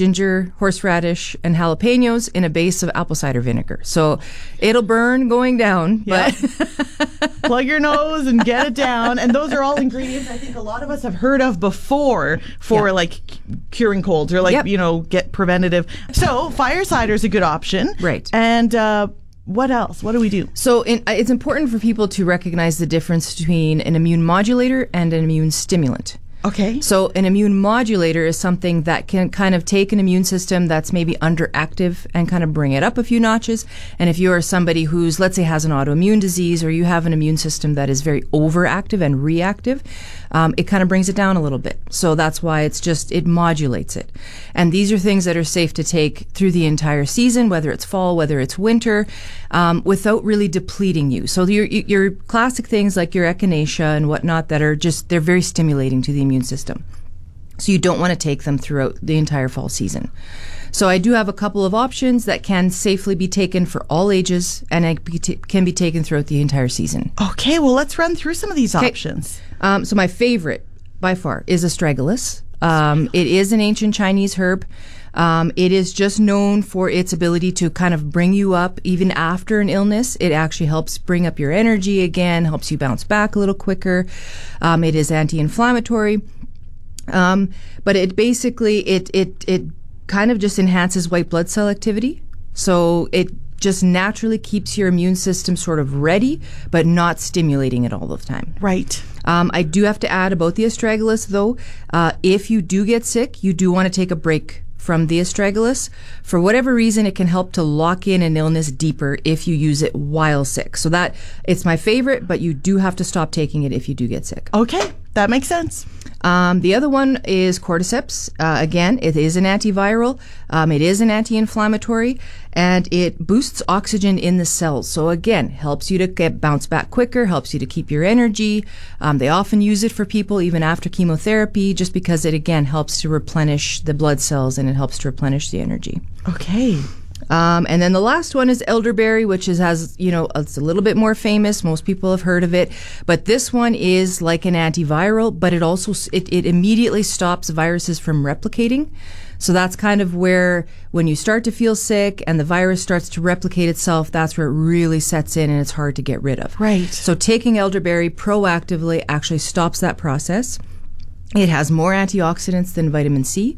ginger, horseradish, and jalapenos in a base of apple cider vinegar. So it'll burn going down, but plug your nose and get it down. And those are all ingredients I think a lot of us have heard of before for like curing colds or like, get preventative. So fire cider is a good option. Right. And what else? What do we do? So it's important for people to recognize the difference between an immune modulator and an immune stimulant. Okay. So an immune modulator is something that can kind of take an immune system that's maybe underactive and kind of bring it up a few notches. And if you are somebody who's, let's say, has an autoimmune disease, or you have an immune system that is very overactive and reactive, it kind of brings it down a little bit. So that's why it modulates it. And these are things that are safe to take through the entire season, whether it's fall, whether it's winter, without really depleting you. So your classic things like your echinacea and whatnot that are they're very stimulating to the immune system. So you don't want to take them throughout the entire fall season. So I do have a couple of options that can safely be taken for all ages, and it can be taken throughout the entire season. Okay, well, let's run through some of these options. So my favorite, by far, is astragalus. It is an ancient Chinese herb. It is just known for its ability to kind of bring you up even after an illness. It actually helps bring up your energy again, helps you bounce back a little quicker. It is anti-inflammatory. But it basically, it kind of just enhances white blood cell activity. So it just naturally keeps your immune system sort of ready, but not stimulating it all the time. Right. I do have to add about the astragalus, though. If you do get sick, you do want to take a break from the astragalus. For whatever reason, it can help to lock in an illness deeper if you use it while sick. So it's my favorite, but you do have to stop taking it if you do get sick. Okay, that makes sense. The other one is cordyceps. Again, it is an antiviral. It is an anti-inflammatory, and it boosts oxygen in the cells. So again, helps you to bounce back quicker, helps you to keep your energy. They often use it for people even after chemotherapy, just because it again helps to replenish the blood cells and it helps to replenish the energy. Okay. And then the last one is elderberry, which it's a little bit more famous. Most people have heard of it. But this one is like an antiviral, but it also, it immediately stops viruses from replicating. So that's kind of where, when you start to feel sick and the virus starts to replicate itself, that's where it really sets in and it's hard to get rid of. Right. So taking elderberry proactively actually stops that process. It has more antioxidants than vitamin C.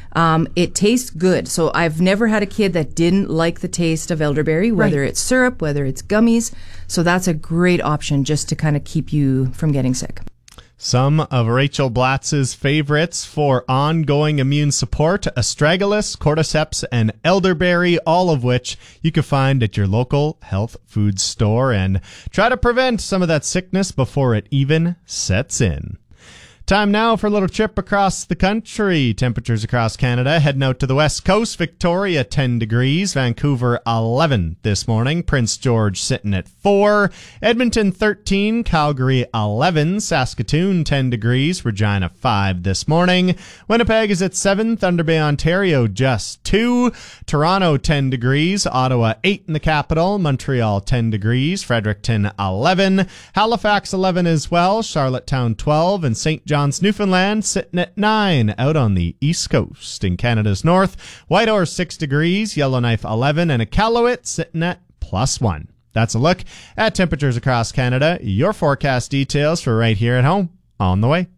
It tastes good. So I've never had a kid that didn't like the taste of elderberry, whether it's syrup, whether it's gummies. So that's a great option just to kind of keep you from getting sick. Some of Rachel Blatz's favorites for ongoing immune support: astragalus, cordyceps, and elderberry, all of which you can find at your local health food store, and try to prevent some of that sickness before it even sets in. Time now for a little trip across the country. Temperatures across Canada heading out to the west coast. Victoria 10 degrees, Vancouver 11 this morning, Prince George sitting at 4, Edmonton 13, Calgary 11, Saskatoon 10 degrees, Regina 5 this morning, Winnipeg is at 7, Thunder Bay, Ontario just 2, Toronto 10 degrees, Ottawa 8 in the capital, Montreal 10 degrees, Fredericton 11, Halifax 11 as well, Charlottetown 12, and St. John's, Newfoundland sitting at 9 out on the east coast. In Canada's north, Whitehorse 6 degrees, Yellowknife 11, and Iqaluit sitting at +1. That's a look at temperatures across Canada. Your forecast details for right here at home on the way.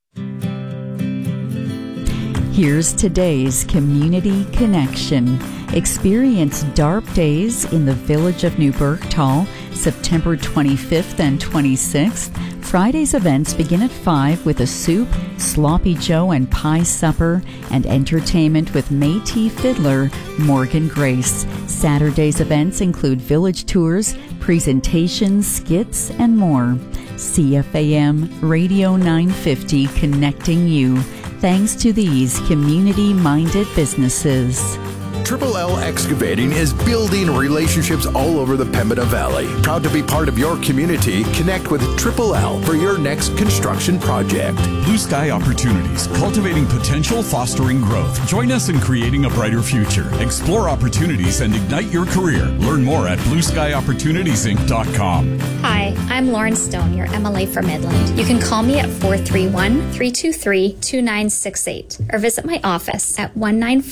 Here's today's Community Connection. Experience DARP Days in the village of New Bergtal, September 25th and 26th. Friday's events begin at 5 with a soup, sloppy joe and pie supper, and entertainment with Métis fiddler Morgan Grace. Saturday's events include village tours, presentations, skits, and more. CFAM Radio 950, connecting you. Thanks to these community-minded businesses. Triple L Excavating is building relationships all over the Pembina Valley. Proud to be part of your community. Connect with Triple L for your next construction project. Blue Sky Opportunities, cultivating potential, fostering growth. Join us in creating a brighter future. Explore opportunities and ignite your career. Learn more at blueskyopportunitiesinc.com. Hi, I'm Lauren Stone, your MLA for Midland. You can call me at 431-323-2968 or visit my office at 195